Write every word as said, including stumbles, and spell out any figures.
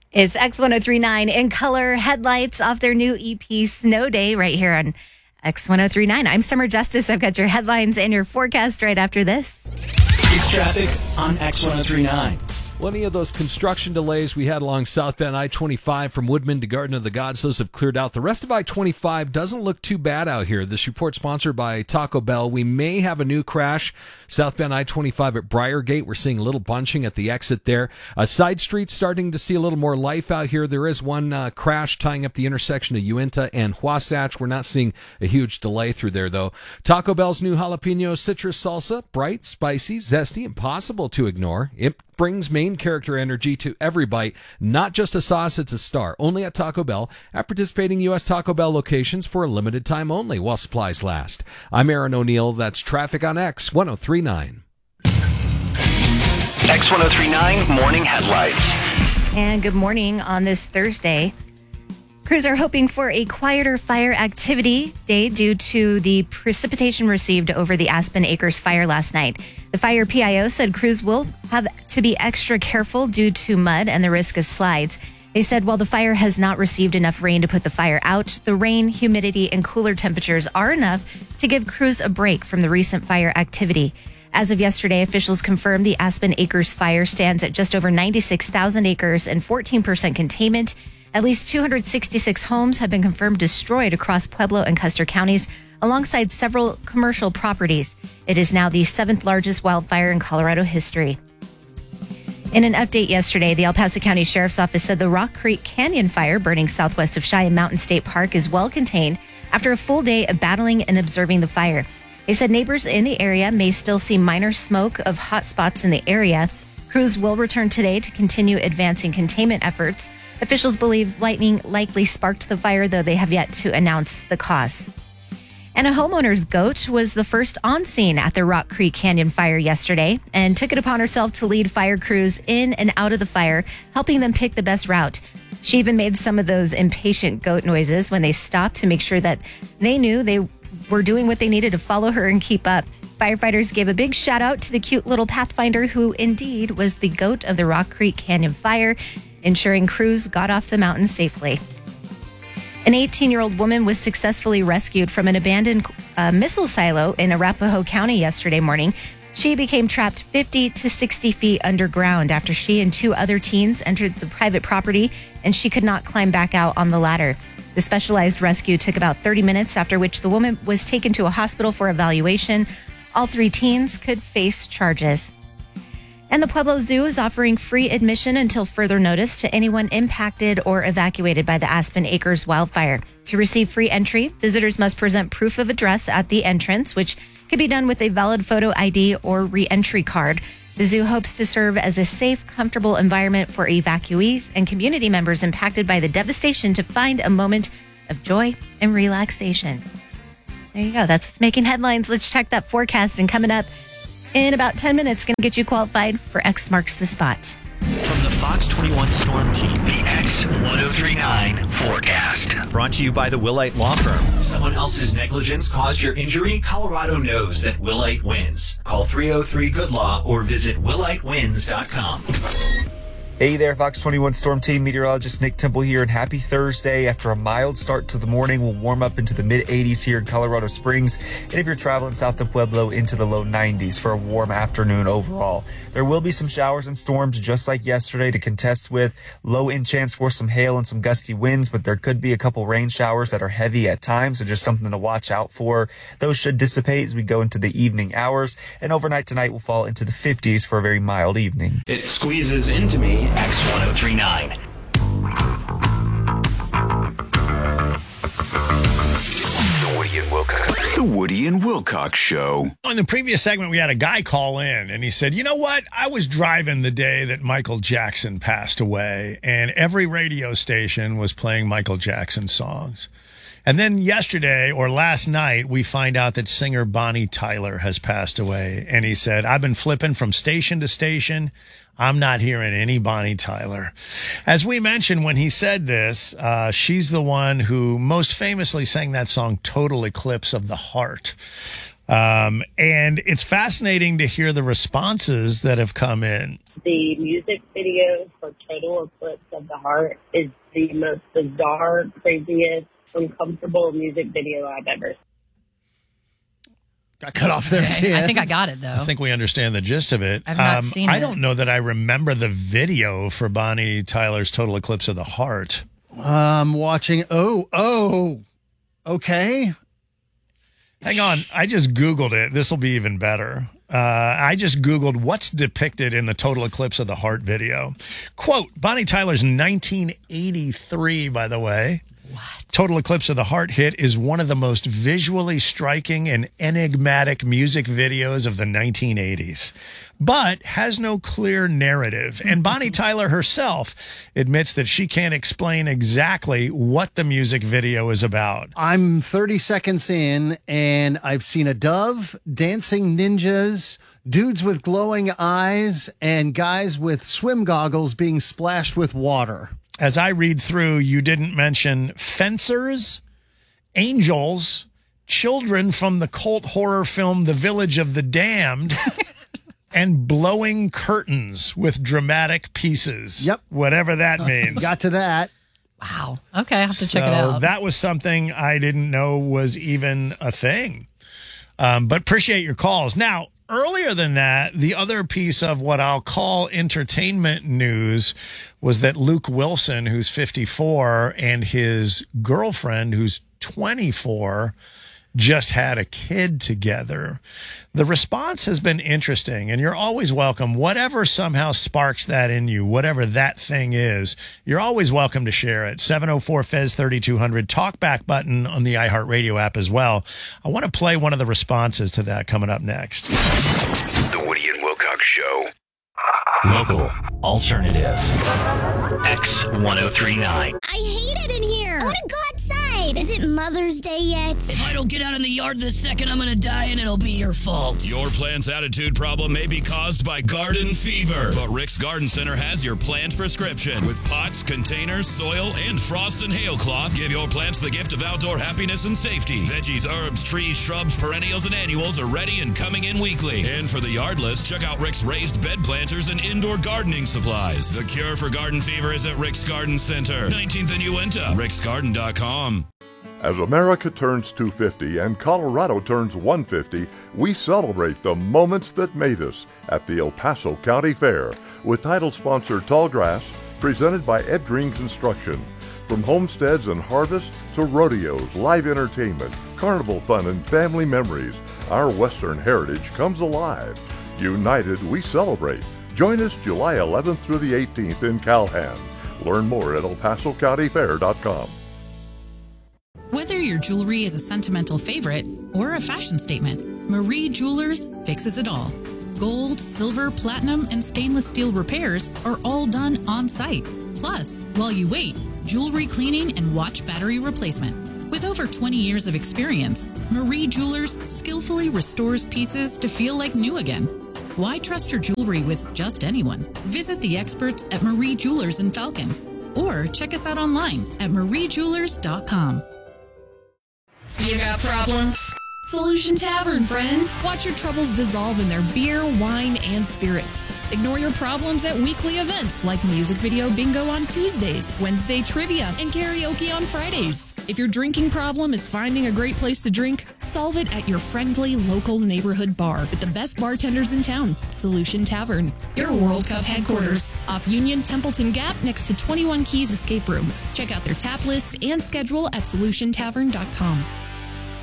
It's X ten thirty-nine in color headlights off their new E P Snow Day right here on X ten thirty-nine. I'm Summer Justice. I've got your headlines and your forecast right after this. It's traffic on X ten thirty-nine. Well, any of those construction delays we had along southbound I twenty-five from Woodman to Garden of the Gods, those have cleared out. The rest of I twenty-five doesn't look too bad out here. This report sponsored by Taco Bell. We may have a new crash southbound I twenty-five at Briargate. We're seeing a little bunching at the exit there. A side street starting to see a little more life out here. There is one uh, crash tying up the intersection of Uinta and Wasatch. We're not seeing a huge delay through there, though. Taco Bell's new jalapeno citrus salsa, bright, spicy, zesty, impossible to ignore. It brings main character energy to every bite, not just a sauce, it's a star. Only at Taco Bell, at participating U S Taco Bell locations for a limited time only while supplies last. I'm Aaron O'Neill. That's traffic on X ten thirty-nine. X ten thirty-nine morning headlights. And good morning on this Thursday. Crews are hoping for a quieter fire activity day due to the precipitation received over the Aspen Acres fire last night. The fire P I O said crews will have to be extra careful due to mud and the risk of slides. They said while the fire has not received enough rain to put the fire out, the rain, humidity, and cooler temperatures are enough to give crews a break from the recent fire activity. As of yesterday, officials confirmed the Aspen Acres fire stands at just over ninety-six thousand acres and fourteen percent containment. At least two hundred sixty-six homes have been confirmed destroyed across Pueblo and Custer counties, alongside several commercial properties. It is now the seventh largest wildfire in Colorado history. In an update yesterday, the El Paso County Sheriff's Office said the Rock Creek Canyon fire burning southwest of Cheyenne Mountain State Park is well contained after a full day of battling and observing the fire. They said neighbors in the area may still see minor smoke of hot spots in the area. Crews will return today to continue advancing containment efforts. Officials believe lightning likely sparked the fire, though they have yet to announce the cause. And a homeowner's goat was the first on scene at the Rock Creek Canyon fire yesterday and took it upon herself to lead fire crews in and out of the fire, helping them pick the best route. She even made some of those impatient goat noises when they stopped to make sure that they knew they were doing what they needed to follow her and keep up. Firefighters gave a big shout out to the cute little Pathfinder, who indeed was the goat of the Rock Creek Canyon fire, ensuring crews got off the mountain safely. An eighteen-year-old woman was successfully rescued from an abandoned uh, missile silo in Arapahoe County yesterday morning. She became trapped fifty to sixty feet underground after she and two other teens entered the private property, and she could not climb back out on the ladder. The specialized rescue took about thirty minutes, after which the woman was taken to a hospital for evaluation. All three teens could face charges. And the Pueblo Zoo is offering free admission until further notice to anyone impacted or evacuated by the Aspen Acres wildfire. To receive free entry, visitors must present proof of address at the entrance, which can be done with a valid photo I D or re-entry card. The zoo hopes to serve as a safe, comfortable environment for evacuees and community members impacted by the devastation to find a moment of joy and relaxation. There you go. That's what's making headlines. Let's check that forecast. And coming up in about ten minutes, going to get you qualified for X Marks the Spot. From the Fox twenty-one Storm Team, the X ten thirty-nine forecast. Brought to you by the Willite Law Firm. Someone else's negligence caused your injury? Colorado knows that Willite wins. Call three oh three good law or visit willite wins dot com. Hey there, Fox twenty-one Storm Team meteorologist Nick Temple here, and happy Thursday. After a mild start to the morning, we'll warm up into the mid eighties here in Colorado Springs, and if you're traveling south of Pueblo, into the low nineties for a warm afternoon overall. There will be some showers and storms just like yesterday to contest with. Low in chance for some hail and some gusty winds, but there could be a couple rain showers that are heavy at times, so just something to watch out for. Those should dissipate as we go into the evening hours, and overnight tonight will fall into the fifties for a very mild evening. It squeezes into me. X ten thirty-nine. The Woody and Wilcox. The Woody and Wilcox Show. In the previous segment, we had a guy call in, and he said, you know what? I was driving the day that Michael Jackson passed away, and every radio station was playing Michael Jackson songs. And then yesterday or last night, we find out that singer Bonnie Tyler has passed away. And he said, I've been flipping from station to station. I'm not hearing any Bonnie Tyler. As we mentioned when he said this, uh, she's the one who most famously sang that song, Total Eclipse of the Heart. Um, and it's fascinating to hear the responses that have come in. The music video for Total Eclipse of the Heart is the most bizarre, craziest, uncomfortable music video I've ever seen. Got cut off there. Okay. I think I got it, though. I think we understand the gist of it. I've not um, seen I it. don't know that I remember the video for Bonnie Tyler's Total Eclipse of the Heart. Um, watching. Oh, oh, okay. Hang on. I just Googled it. This will be even better. Uh, I just Googled what's depicted in the Total Eclipse of the Heart video. Quote, Bonnie Tyler's nineteen eighty-three, by the way. What? Total Eclipse of the Heart hit is one of the most visually striking and enigmatic music videos of the nineteen eighties, but has no clear narrative. And Bonnie Tyler herself admits that she can't explain exactly what the music video is about. I'm thirty seconds in, and I've seen a dove, dancing ninjas, dudes with glowing eyes, and guys with swim goggles being splashed with water. As I read through, you didn't mention fencers, angels, children from the cult horror film The Village of the Damned, and blowing curtains with dramatic pieces. Yep. Whatever that means. Got to that. Wow. Okay, I have to so check it out. That was something I didn't know was even a thing. Um, but appreciate your calls. Now, earlier than that, the other piece of what I'll call entertainment news was that Luke Wilson, who's fifty-four, and his girlfriend, who's twenty-four, just had a kid together. The response has been interesting, and you're always welcome. Whatever somehow sparks that in you, whatever that thing is, you're always welcome to share it. seven oh four F E Z thirty-two hundred, talkback button on the iHeartRadio app as well. I want to play one of the responses to that coming up next. The Woody and Wilcox Show. Local, alternative, X ten thirty-nine. I hate it in here. I want to go outside. Is it Mother's Day yet? If I don't get out in the yard this second, I'm going to die and it'll be your fault. Your plant's attitude problem may be caused by garden fever, but Rick's Garden Center has your plant prescription. With pots, containers, soil, and frost and hail cloth, give your plants the gift of outdoor happiness and safety. Veggies, herbs, trees, shrubs, perennials, and annuals are ready and coming in weekly. And for the yardless, check out Rick's raised bed planters and indoor gardening supplies. The cure for garden fever is at Rick's Garden Center, nineteenth and Uinta, ricks garden dot com. As America turns two hundred fifty and Colorado turns one hundred fifty, we celebrate the moments that made us at the El Paso County Fair with title sponsor Tallgrass, presented by Ed Green Construction. From homesteads and harvests to rodeos, live entertainment, carnival fun, and family memories, our Western heritage comes alive. United, we celebrate. Join us July eleventh through the eighteenth in Calhan. Learn more at el paso county fair dot com. Whether your jewelry is a sentimental favorite or a fashion statement, Marie Jewelers fixes it all. Gold, silver, platinum, and stainless steel repairs are all done on site. Plus, while you wait, jewelry cleaning and watch battery replacement. With over twenty years of experience, Marie Jewelers skillfully restores pieces to feel like new again. Why trust your jewelry with just anyone? Visit the experts at Marie Jewelers in Falcon or check us out online at marie jewelers dot com. You got problems? Solution Tavern, friend. Watch your troubles dissolve in their beer, wine, and spirits. Ignore your problems at weekly events like music video bingo on Tuesdays, Wednesday trivia, and karaoke on Fridays. If your drinking problem is finding a great place to drink, solve it at your friendly local neighborhood bar with the best bartenders in town, Solution Tavern. Your World Cup headquarters, off Union Templeton Gap next to twenty-one Keys Escape Room. Check out their tap list and schedule at solution tavern dot com.